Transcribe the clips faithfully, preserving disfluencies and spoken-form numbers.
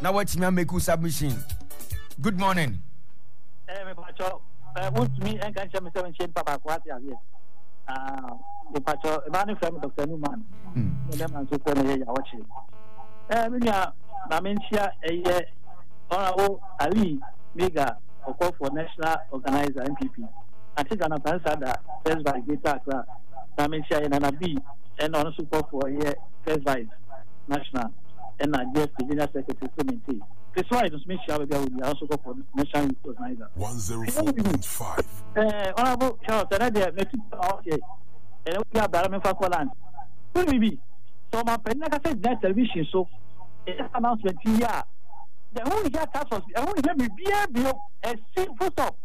Now what's me make submission? Good morning. Eh, me pacho. Eh, want me and can me seven chain papa kwati here. Ah, me pacho. Mani from Doctor Newman. Hmm. Them and so for me ya watch it. Eh, me ya na mentia eh Honorable Ali Mega Oko for National Organizer N P P. I think an answer that first by Gita Accra. Na mentia na na B and on support for here first vice national and I guess the general secretary committee. This why it was me shall be also go for national organizer. one oh four point five. Eh, Honorable Charles, and I did make it okay. And we are Baraman for land. Maybe so my pen like I said that television so it's announcement here. The only here task force, I only hear me be a simple stop.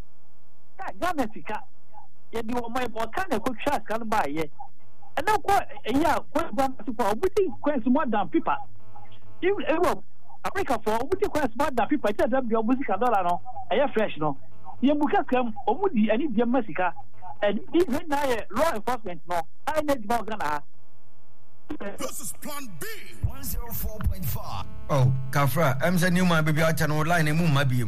Gamatica. Yet you my kind of cook shots can buy ye. And now quite a year, quite one to we think quite more than people. You ever Africa for we think quite more than people. I tell them your music dollar no, I am fresh no. You muka come or would the any dear Messica and even now law enforcement no. I need more gonna. This is Plan B. one oh four point five. Oh, Kafra, I'm the new man baby out and online and moon maybe.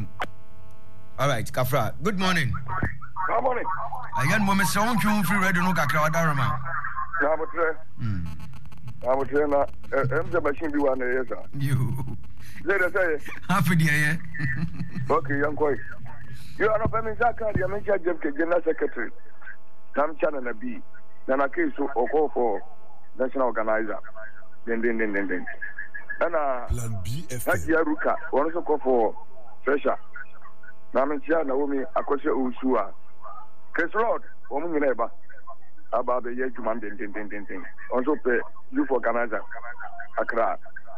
All right, Kafra. Good morning. Good morning. I got moment so on free radio no Kakra Darama. I'm a train. Hmm. I'm a trainer. I'm the machine be one year. You. Let us say. Happy day, Okay, young boy. You are not famous. I can't. You mentioned Jeff General Secretary. Tam Channel and B. Then I came to Oko for National Organizer. Then, then, then, then, then. And uh, Plan B F M. Nadia Ruka. One also call for Fresher. Namentia Naomi Akosha Usua. Chris Rod. Woman neighbor. About the year to man, then, then, then, then, then. Also pay you for Canada. Accra.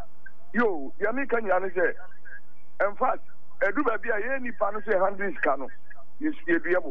Yo, Yamikan Yanise. In fact, a do baby a any panel say hundred cano. You see a beable.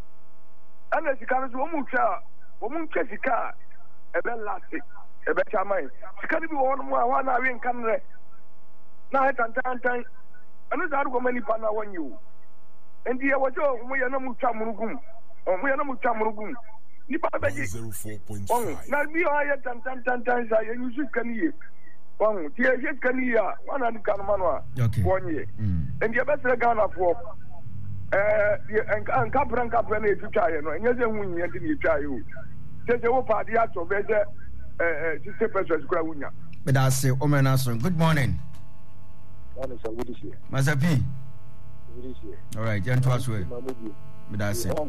And as you can woman car, woman Jessica, a bell lastic, a better mind. She can't be one more one hour in Canada. Now I can time time. And it's not many panel when you. And the was all we are no mutamurugum. Or we are no mutamurugum. one oh four point five. Now we are yet and ten times I use it can you. One, dear, yet can you one and Kanamana one year. And your best Ghana for and Capran Capran to try and you're the one you try you. There's a party out of better sister Petrus Grawunya. But I say, Omenason, good morning. Mazapi. All right, Jan Twasway. But I say,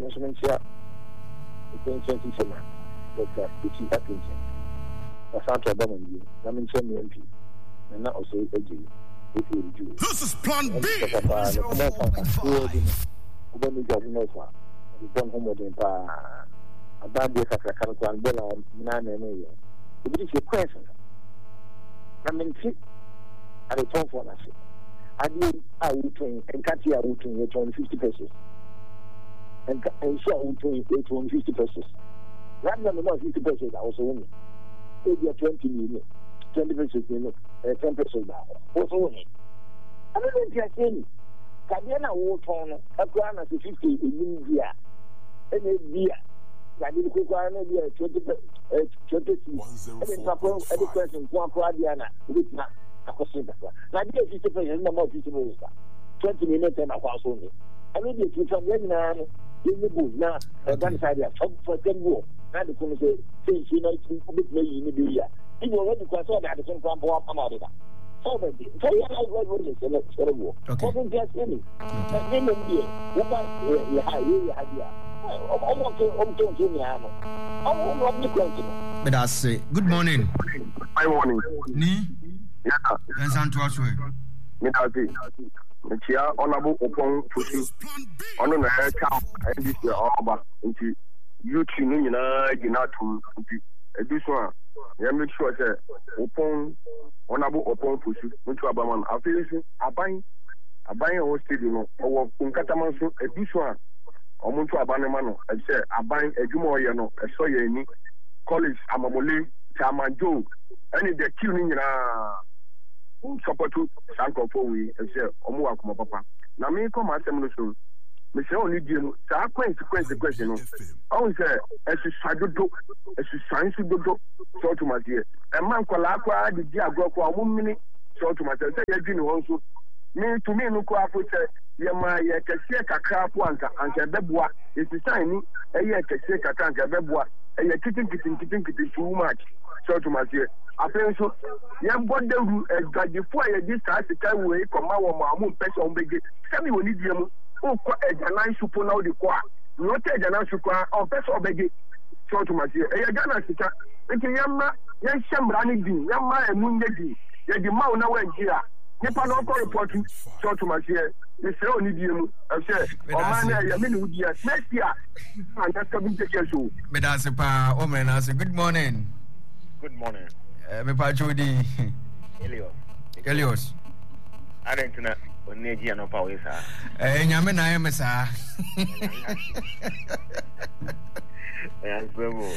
Doctor P. Atkinson. A Santa Domin, Namin Semi M P, and now also A G. If you do. This is Plan B. When we got no far, we don't home in Pa. A bad day at a Canada, Bella, Nana, and it is a question. I mean, at a top for us. I did, I would train, and Katia would train eight hundred fifty pesos. And so I would train eight hundred fifty pesos. Rather than about fifty pesos, I was only. Maybe twenty million, twenty pesos, ten pesos now. Also, only. I don't know if you're saying, Cadiana walked on a crown as a fifty in India. And a beer. I didn't cook maybe a twenty, twenty, any question, one Cradiana, with not a question. Now, dear fifty pesos, no more fifty pesos. twenty minutes and a house only. I mean, if you come in now, in the book now, a gun side for ten war. The say, say, you know, it's a bit maybe in the year. If you already consider that the same example of America. So, so you know what it is, and it's terrible. Wasn't just any. But then, what about you? Almost on to me, I'm not the question. but I say, good morning. My morning. Ni, Yeah. yes, and Twasway. Midati. Chia honorable upon pushing on the air count and this year all into you two know you know to this one. Yeah, make sure that upon honorable upon pushing into Abaman. I feel I buy I buy a whole stadium or Unkataman so a this one or Muntu Abanemano. I say I buy a Jumo Yano, a Soya college Amamole, Tamanjo, and they're killing support to Sanko for we and say Omuak Papa. Now, me come at them so. Mister only do so I quite the question. I always say, as you sadudo, as you science do so to my dear. A man called Aqua, the Diago for one minute, so to myself say you didn't want so me to me no ko afo say ye ma ye kese kakra po anka anka beboa it is sign ni e ye kese kakra anka beboa e ye kitin kitin kitin kitin too much so to myself afen so ye mbode ru egadifo ye di sa sika we koma wo ma mu pese on bege sami woni diemu o ko ejanan supo na o de ko a no te ejanan supo on pese on bege so to myself e ye gana sika nti yamma ye shamra ni din yamma e munye din ye di ma na wenjia nipa no ko report so to myself e se oni diemu e se o man na ye me ni udia next year and that's coming to you so me da se pa o me na se good morning good morning eh me pa chodi Elios Elios Arentina oneji anopa we sa eh nyame na ye me sa ya sebo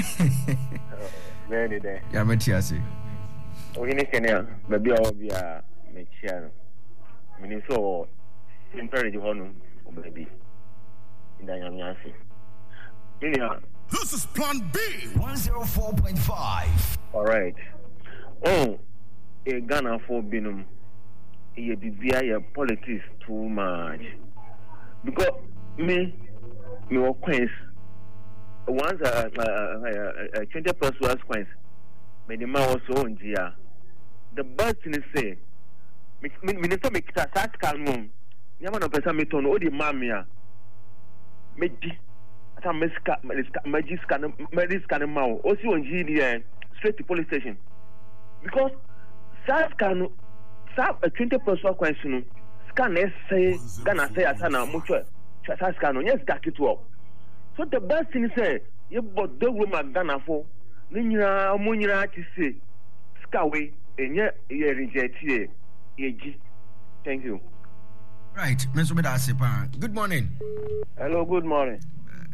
very day ya me tiase o ini kenya ba bia o bia me chia no mini so imperative honu o baby inda nyame ase this is plan B one oh four point five. All right. Oh, a Ghana for binum. Ye bibia your politics too much. Because me, me were queens. Once a a twenty plus was queens. Me the man was so on dia. The best thing is say, me me me so me kita sat kan mum. Nyama no pesa me ton o di mamia. Me di some meska magiska magiska now also on G D N straight to police station because South can South a twenty percent question scan say Ghana say asana much South can yes got it up so the best thing say you but the woman Ghana for ninyira munyira ti say skawe enye ye reject ye ye thank you right Mister Medasipa good morning hello good morning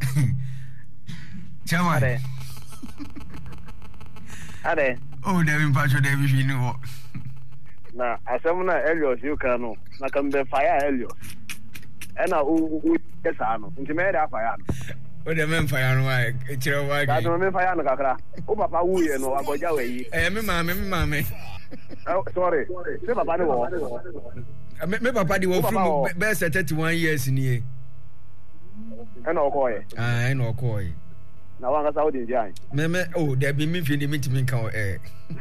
Chama. Ade. Ade. Oh, David Pacho, David, you know. Na, asamuna Elios you can know. Na can be fire Elios. And na who yes ano. Nti me da fire. O de men fire no why? E kire why? Da no me fire no kakra. O papa wu ye no agoja we yi. Eh me ma me me ma me. Oh, sorry. Se papa ni wo. Me me papa di wo from be thirty-one years ni e. Ena okoye. Ah, ena okoye. Na wanga Saudi ndia. Me me oh, there be me fi ni me timi kan eh.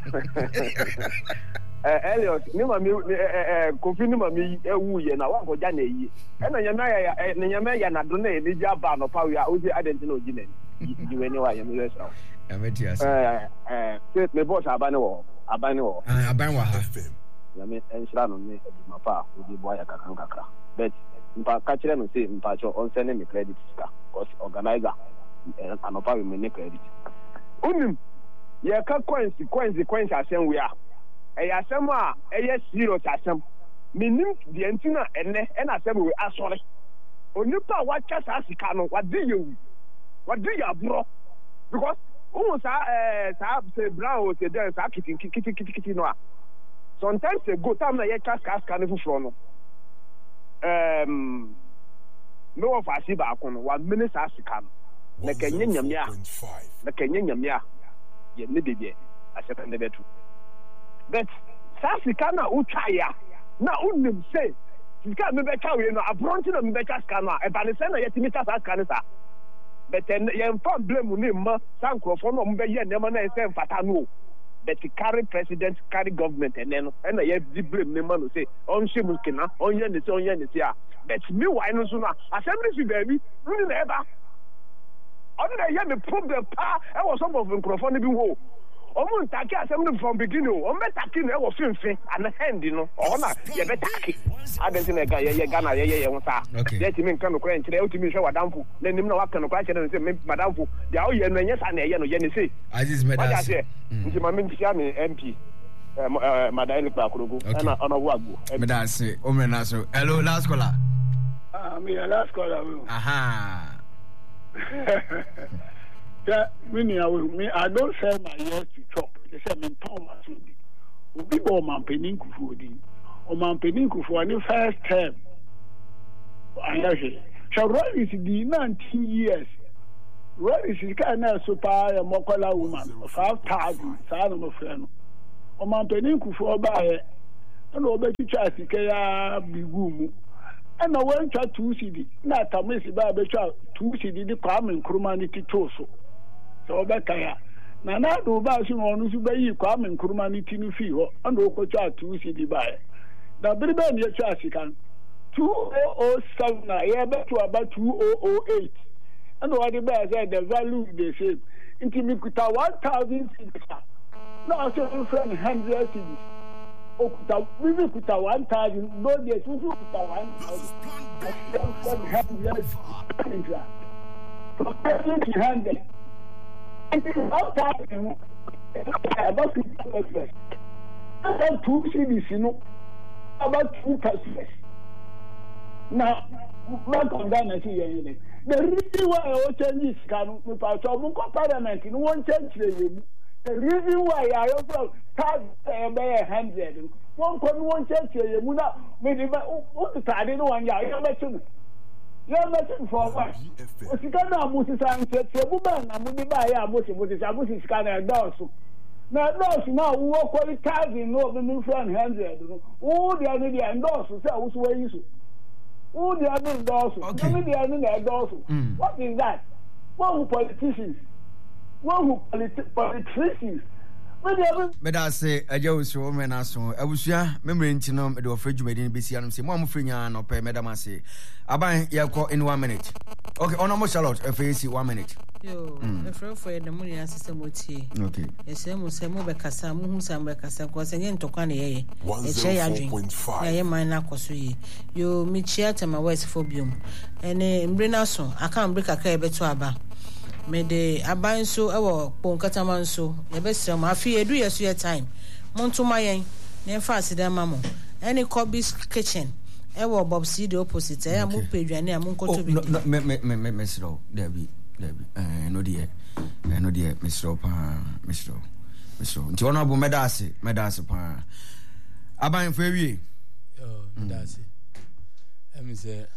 Eh Elios, ni ma mi eh eh kofi ni ma mi ewu ye na wango ja na yi. Ena nyama ya na nyama ya na do na ni ja ba no pa wi a o ji identity no ji na ni. Ji we ni wa ye me yes now. Ya me ti ase. Eh eh se me boss abane wo, abane wo. Ah, aban wa ha. Ya me enshira no ni ma pa o ji boy kakran kakra. But mpa ka kire no say mpa cho on send me credit ska cause organizer anopa we me credit unim ye ka coins coins coins asem we a e ya asem a e ye serious asem minim de antina enne e na asem we asore onipa wa kasa sika no wa de yewu wa de ya bro because who sa eh sa say brown say there sa kitin kitin kitin kitin no a sometimes e go time na ye kasa kasa ne fufuro no um no of asiba akono wa minister asika no na kenye nyamia na kenye nyamia ye ne bebie asepende betu but sasika na utwaya na unim say sika me be ka we no abronti na me be ka sika no e ba ne se na yetimi ta sika ne sa but ye mfa blame ni ma sankrofo no me be ye ne ma na e se mfata no but carry president carry government and then and ye di blame ne ma no say on shemu kina on ye ne say on ye ne say ah but me why no so na assembly fi baby no ni na eba on na ye me problem pa e was some of nkrofo ne bi wo omo ntake assembly from beginning o me take no e wo finfin and hand no o na ye be take adanti na ga ye ga na ye ye ho sa ye ti me nka no kra nkire o ti me hwe wadamfo na nim na waka no kra kire no say me madamfo dia o ye no nye sa na ye no ye ne say Aziz Medas nti ma me ntia me M P eh Madaili kwa kurugu na ona wo agbo Medas o me na so hello last caller ah me last caller aha yeah, me, me, I don't sell my ears to chop. They say, I'm Thomas. Obi bo man penin kufuodi. O man penin kufuodi first term. I say, so Roy is the nineteen years. Roy is the kind of super a mokola woman. Five thousand. Sa no mo friend. O man penin kufuo ba e ana obetwa sika ya bigumu ana wantwa two C D na tamesi ba betwa two C D di Kwame Nkrumah ni titoso so obeka ya na na do ba so onu su bayi Kwame Nkrumah ni tinu fi ho ana okotwa two C D ba na biribe ni etwa sika two thousand seven na ya betu about two thousand eight and what the bear said the value they say into me kuta one thousand cities now so friend one hundred cities okuta we kuta one thousand no they two kuta one thousand from one hundred and one thousand about two cities you know about two percent. Now, back on that, I see the reason why I change this can with our parliament in one change the reason why I also tax a hundred. One can one change the Muna, maybe what the Tadino one year. You're mentioning. You're mentioning for what? Sikana Moses and said, woman, I'm going to buy a Moses, what is a Moses scanner down. Now, those now who are quality no the new friend hundred. Oh, the other day, and those who say, who's where you. Who the other endorse? Okay. Maybe the other endorse. Mm. What is that? One who politicians. One who politi- politicians. But I say, I just saw when I saw I was here, remembering to know the offer you made in B C and say, Mom Frian or pay Madame say. I buy your call in one minute. Okay, on almost a lot, F A C one minute. Yo, the friend for the money system would see. Okay. Yes, sir, Musamo Becasam, Musam Becasam was again to Kanye. A chair drink. I am my Nakosui. You meet Chiata, my West Phobium. And in Brinaso, I can't break a cab to Abba. Me de aban so ewo ponkataman so ye be sem afi edu yeso ye time montuma yen ne fa asida mamo any Kobe's kitchen ewo Bob C the opposite e am pedwane am nkoto bi me me me me sro there be there be eh no dey eh no dey me sro pa me sro me sro nti ono bu medase medase pa aban fa wie yo medase em say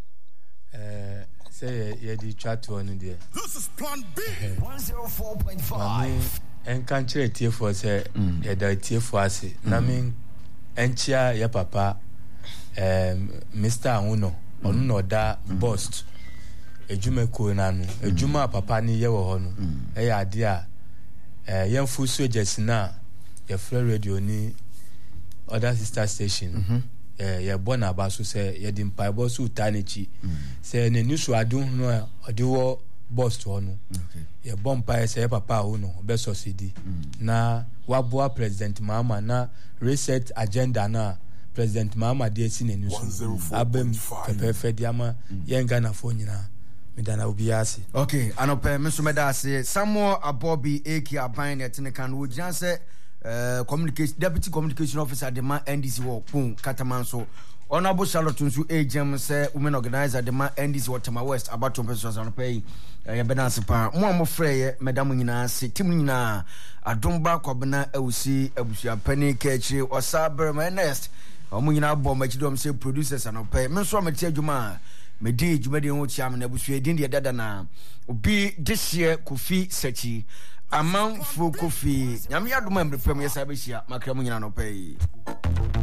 eh say ye di chat on there. This is plan B one oh four point five. En kan chere tie for say ye da tie for ase na me enchia ya papa um Mister Ahuno onu no da bust ejume ko na no ejuma papa ni ye wo ho no e ya ade a eh yemfu so jesina ye free radio ni other sister station eh ye bona aba so say ye di mpa bo so utanichi say ne nisu adun no odi wo boss to no ye bompa say papa ho no be succeed na waboa president Mahama na reset agenda na president Mahama dey si ne nisu abem pepefe diama ye ngana fo nyina medana obiase. Okay, anope meso medase Samuel Abobi Eki Aban etnekan wo gian say Uh, communication deputy communication officer the man N D C wo pun Kataman so honorable Charlotte Nsu agem say women organizer the man N D C Waterma West about two pesos on pay ya benance pa mo mo frey madam nyina se tim nyina adomba kwabena awusi abusua pani kechi osaber my next omo nyina bo machidom say producers and pay me so meti adwuma me di dwuma de ho chiam na abusua din de dada na obi this year Kofi Sechi Amam fu Kofi nyame adoma mrepem yesa be hia makra mu nyina no pay